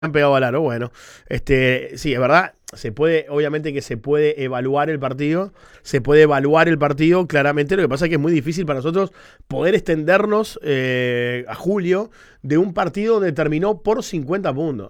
han pegado al aro, bueno. Sí, es verdad, se puede, obviamente que se puede evaluar el partido, claramente, lo que pasa es que es muy difícil para nosotros poder extendernos a julio de un partido donde terminó por 50 puntos.